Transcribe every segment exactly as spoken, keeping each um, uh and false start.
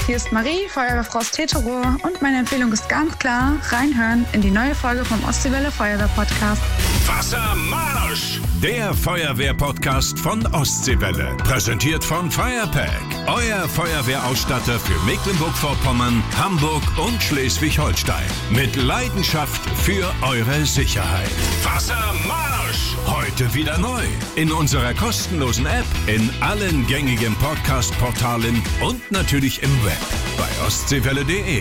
hier ist Marie, Feuerwehrfrau aus Teterow und meine Empfehlung ist ganz klar, reinhören in die neue Folge vom Ostseewelle Feuerwehr-Podcast. Wassermarsch! Der Feuerwehr-Podcast von Ostseewelle. Präsentiert von Firepack. Euer Feuerwehrausstatter für Mecklenburg-Vorpommern, Hamburg und Schleswig-Holstein. Mit Leidenschaft für eure Sicherheit. Wassermarsch! Heute wieder neu. In unserer kostenlosen App, in allen gängigen Podcast-Portalen und natürlich im Web bei ostseewelle punkt de.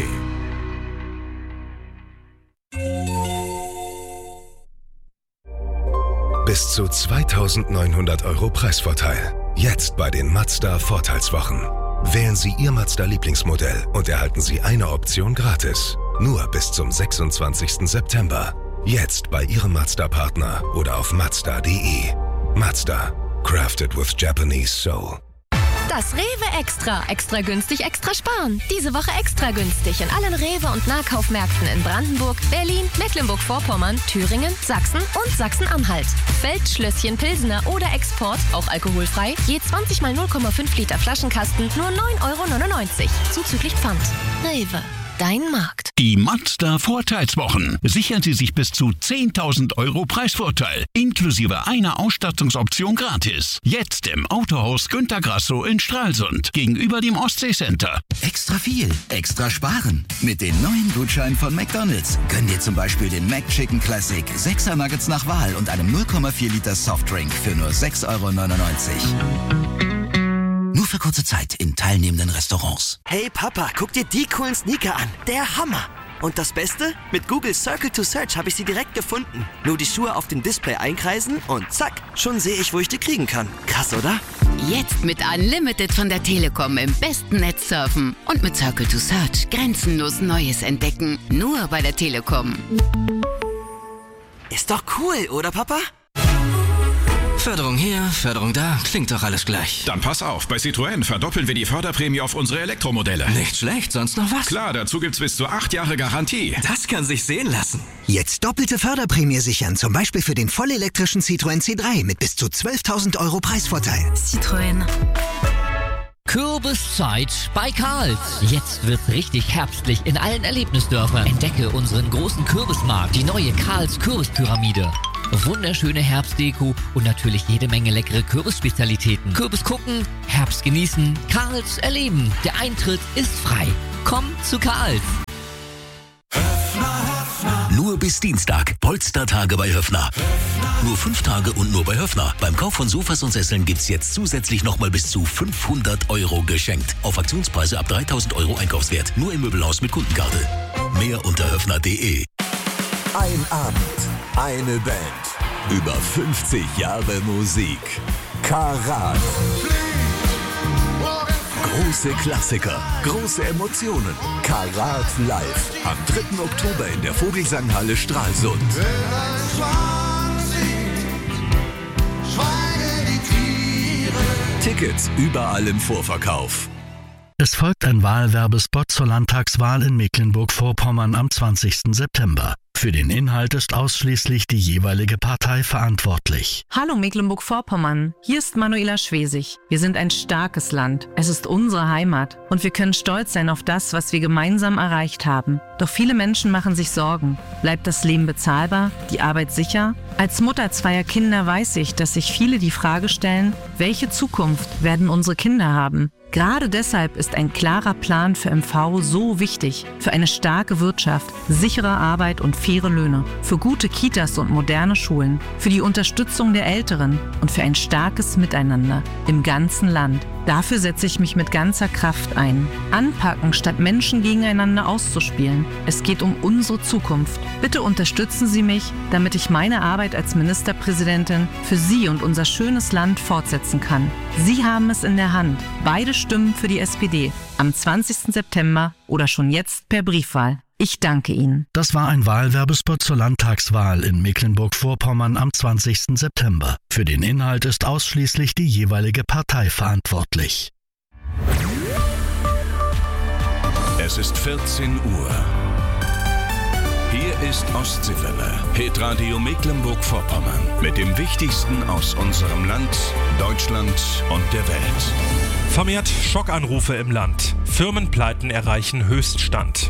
Bis zu zweitausendneunhundert Euro Preisvorteil. Jetzt bei den Mazda Vorteilswochen. Wählen Sie Ihr Mazda-Lieblingsmodell und erhalten Sie eine Option gratis. Nur bis zum sechsundzwanzigsten September. Jetzt bei Ihrem Mazda-Partner oder auf mazda punkt de. Mazda. Crafted with Japanese Soul. Das Rewe Extra. Extra günstig, extra sparen. Diese Woche extra günstig in allen Rewe- und Nahkaufmärkten in Brandenburg, Berlin, Mecklenburg-Vorpommern, Thüringen, Sachsen und Sachsen-Anhalt. Feldschlösschen Pilsener oder Export, auch alkoholfrei, je zwanzig mal null Komma fünf Liter Flaschenkasten, nur neun Euro neunundneunzig. Zuzüglich Pfand. Rewe. Dein Markt. Die Mazda Vorteilswochen. Sichern Sie sich bis zu zehntausend Euro Preisvorteil, inklusive einer Ausstattungsoption gratis. Jetzt im Autohaus Günter Grasso in Stralsund, gegenüber dem Ostsee-Center. Extra viel, extra sparen. Mit den neuen Gutscheinen von McDonald's gönn dir zum Beispiel den McChicken Classic, sechser Nuggets nach Wahl und einem null Komma vier Liter Softdrink für nur sechs Euro neunundneunzig. Nur für kurze Zeit in teilnehmenden Restaurants. Hey Papa, guck dir die coolen Sneaker an. Der Hammer. Und das Beste? Mit Google Circle to Search habe ich sie direkt gefunden. Nur die Schuhe auf dem Display einkreisen und zack, schon sehe ich, wo ich die kriegen kann. Krass, oder? Jetzt mit Unlimited von der Telekom im besten Netz surfen. Und mit Circle to Search grenzenlos Neues entdecken. Nur bei der Telekom. Ist doch cool, oder Papa? Förderung hier, Förderung da, klingt doch alles gleich. Dann pass auf, bei Citroën verdoppeln wir die Förderprämie auf unsere Elektromodelle. Nicht schlecht, sonst noch was? Klar, dazu gibt's bis zu acht Jahre Garantie. Das kann sich sehen lassen. Jetzt doppelte Förderprämie sichern, zum Beispiel für den vollelektrischen Citroën C drei mit bis zu zwölftausend Euro Preisvorteil. Citroën. Kürbiszeit bei Karls. Jetzt wird's richtig herbstlich in allen Erlebnisdörfern. Entdecke unseren großen Kürbismarkt, die neue Karls Kürbispyramide. Wunderschöne Herbstdeko und natürlich jede Menge leckere Kürbisspezialitäten. Kürbis gucken, Herbst genießen, Karls erleben. Der Eintritt ist frei. Komm zu Karls. Nur bis Dienstag. Polstertage bei Höffner. Nur fünf Tage und nur bei Höffner. Beim Kauf von Sofas und Sesseln gibt's jetzt zusätzlich nochmal bis zu fünfhundert Euro geschenkt. Auf Aktionspreise ab dreitausend Euro Einkaufswert. Nur im Möbelhaus mit Kundenkarte. Mehr unter höffner punkt de. Ein Abend, eine Band, über fünfzig Jahre Musik. Karat. Große Klassiker, große Emotionen. Karat live. Am dritten Oktober in der Vogelsanghalle Stralsund. Tickets überall im Vorverkauf. Es folgt ein Wahlwerbespot zur Landtagswahl in Mecklenburg-Vorpommern am zwanzigsten September. Für den Inhalt ist ausschließlich die jeweilige Partei verantwortlich. Hallo Mecklenburg-Vorpommern, hier ist Manuela Schwesig. Wir sind ein starkes Land. Es ist unsere Heimat und wir können stolz sein auf das, was wir gemeinsam erreicht haben. Doch viele Menschen machen sich Sorgen. Bleibt das Leben bezahlbar? Die Arbeit sicher? Als Mutter zweier Kinder weiß ich, dass sich viele die Frage stellen, welche Zukunft werden unsere Kinder haben? Gerade deshalb ist ein klarer Plan für M V so wichtig. Für eine starke Wirtschaft, sichere Arbeit und faire Löhne. Für gute Kitas und moderne Schulen. Für die Unterstützung der Älteren und für ein starkes Miteinander im ganzen Land. Dafür setze ich mich mit ganzer Kraft ein. Anpacken, statt Menschen gegeneinander auszuspielen. Es geht um unsere Zukunft. Bitte unterstützen Sie mich, damit ich meine Arbeit als Ministerpräsidentin für Sie und unser schönes Land fortsetzen kann. Sie haben es in der Hand. Beide Stimmen für die S P D. Am zwanzigsten September oder schon jetzt per Briefwahl. Ich danke Ihnen. Das war ein Wahlwerbespot zur Landtagswahl in Mecklenburg-Vorpommern am zwanzigsten September. Für den Inhalt ist ausschließlich die jeweilige Partei verantwortlich. Es ist vierzehn Uhr. Hier ist Ostseewelle, Hitradio Mecklenburg-Vorpommern mit dem Wichtigsten aus unserem Land, Deutschland und der Welt. Vermehrt Schockanrufe im Land. Firmenpleiten erreichen Höchststand.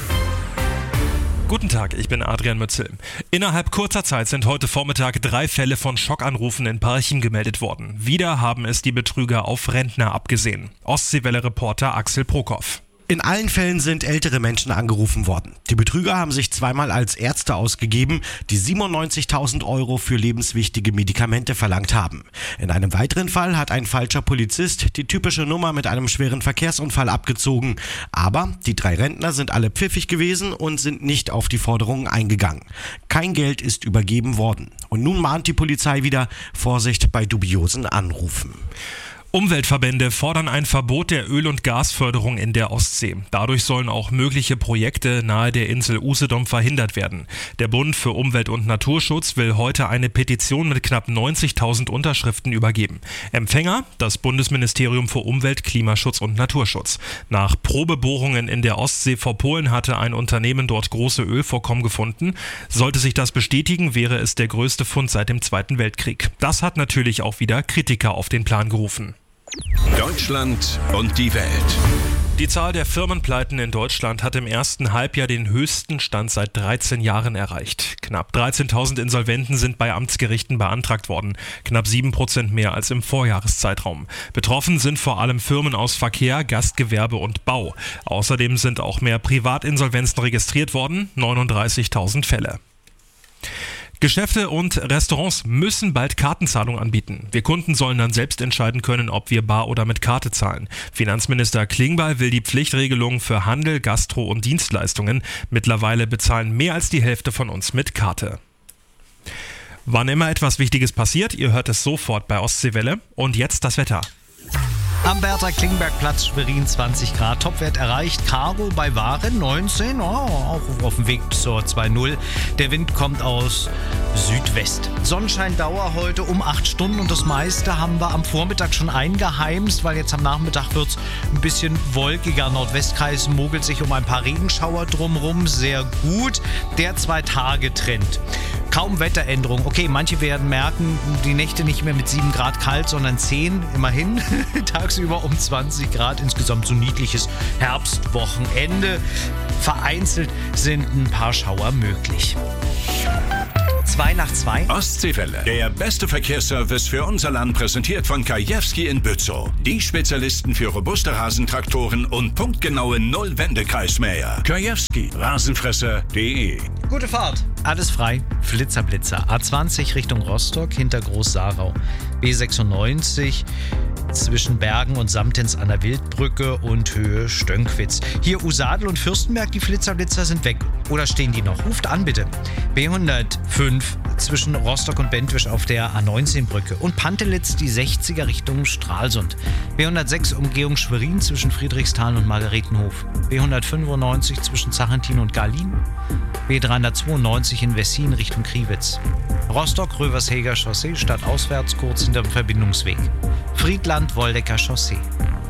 Guten Tag, ich bin Adrian Mützel. Innerhalb kurzer Zeit sind heute Vormittag drei Fälle von Schockanrufen in Parchim gemeldet worden. Wieder haben es die Betrüger auf Rentner abgesehen. Ostseewelle-Reporter Axel Prokop. In allen Fällen sind ältere Menschen angerufen worden. Die Betrüger haben sich zweimal als Ärzte ausgegeben, die siebenundneunzigtausend Euro für lebenswichtige Medikamente verlangt haben. In einem weiteren Fall hat ein falscher Polizist die typische Nummer mit einem schweren Verkehrsunfall abgezogen. Aber die drei Rentner sind alle pfiffig gewesen und sind nicht auf die Forderungen eingegangen. Kein Geld ist übergeben worden. Und nun mahnt die Polizei wieder: Vorsicht bei dubiosen Anrufen. Umweltverbände fordern ein Verbot der Öl- und Gasförderung in der Ostsee. Dadurch sollen auch mögliche Projekte nahe der Insel Usedom verhindert werden. Der Bund für Umwelt- und Naturschutz will heute eine Petition mit knapp neunzigtausend Unterschriften übergeben. Empfänger: das Bundesministerium für Umwelt, Klimaschutz und Naturschutz. Nach Probebohrungen in der Ostsee vor Polen hatte ein Unternehmen dort große Ölvorkommen gefunden. Sollte sich das bestätigen, wäre es der größte Fund seit dem Zweiten Weltkrieg. Das hat natürlich auch wieder Kritiker auf den Plan gerufen. Deutschland und die Welt. Die Zahl der Firmenpleiten in Deutschland hat im ersten Halbjahr den höchsten Stand seit dreizehn Jahren erreicht. Knapp dreizehntausend Insolventen sind bei Amtsgerichten beantragt worden, knapp sieben Prozent mehr als im Vorjahreszeitraum. Betroffen sind vor allem Firmen aus Verkehr, Gastgewerbe und Bau. Außerdem sind auch mehr Privatinsolvenzen registriert worden, neununddreißigtausend Fälle. Geschäfte und Restaurants müssen bald Kartenzahlung anbieten. Wir Kunden sollen dann selbst entscheiden können, ob wir bar oder mit Karte zahlen. Finanzminister Klingbeil will die Pflichtregelung für Handel, Gastro und Dienstleistungen. Mittlerweile bezahlen mehr als die Hälfte von uns mit Karte. Wann immer etwas Wichtiges passiert, ihr hört es sofort bei Ostseewelle. Und jetzt das Wetter. Am Bertha-Klingberg-Platz Schwerin zwanzig Grad, Topwert erreicht. Cargo bei Waren neunzehn, oh, auch auf dem Weg zur zwei null. Der Wind kommt aus Südwest. Sonnenscheindauer heute um acht Stunden und das meiste haben wir am Vormittag schon eingeheimst, weil jetzt am Nachmittag wird es ein bisschen wolkiger. Nordwestkreis mogelt sich um ein paar Regenschauer drumherum, sehr gut. Der Zwei-Tage-Trend. Kaum Wetteränderung. Okay, manche werden merken, die Nächte nicht mehr mit sieben Grad kalt, sondern zehn, immerhin. Tagsüber um zwanzig Grad, insgesamt so niedliches Herbstwochenende. Vereinzelt sind ein paar Schauer möglich. zwei nach zwei. Ostseewelle. Der beste Verkehrsservice für unser Land, präsentiert von Kajewski in Bützow. Die Spezialisten für robuste Rasentraktoren und punktgenaue Null-Wendekreismäher. Kajewski. Rasenfresser punkt de. Gute Fahrt. Alles frei. Flitzer-Blitzer. A zwanzig Richtung Rostock hinter Groß-Sarau. B sechsundneunzig zwischen Bergen und Samtens an der Wildbrücke und Höhe Stönkwitz. Hier Usadel und Fürstenberg, die Flitzer-Blitzer sind weg. Oder stehen die noch? Ruft an bitte. B hundertfünf zwischen Rostock und Bentwisch auf der A neunzehn Brücke. Und Pantelitz die sechziger Richtung Stralsund. B hundertsechs Umgehung Schwerin zwischen Friedrichsthal und Margaretenhof. B hundertfünfundneunzig zwischen Zachentin und Garlin. B dreihundertzweiundneunzig in Wessin Richtung Kriwitz. Rostock-Röversheger Chaussee stadtauswärts kurz hinterm Verbindungsweg. Friedland-Woldecker Chaussee.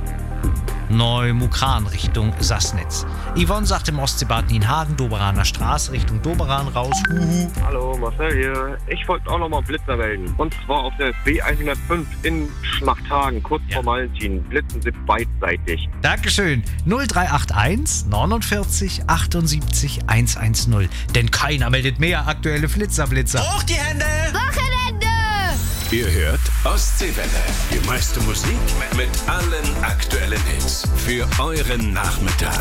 Neumukran Richtung Sassnitz. Yvonne sagt im Ostseebad Nienhagen, Doberaner Straße Richtung Doberan raus. Huhu. Hallo, Marcel hier. Ich wollte auch nochmal Blitzer melden. Und zwar auf der B hundertfünf in Schmachthagen, kurz ja. vor Valentin. Blitzen Sie beidseitig. Dankeschön. null drei acht eins neunundvierzig achtundsiebzig hundertzehn. Denn keiner meldet mehr aktuelle Flitzer-Blitzer. Hoch die Hände! Wochenende! Ihr hört Ostseewelle. Die meiste Musik mit allen aktuellen Hits für euren Nachmittag.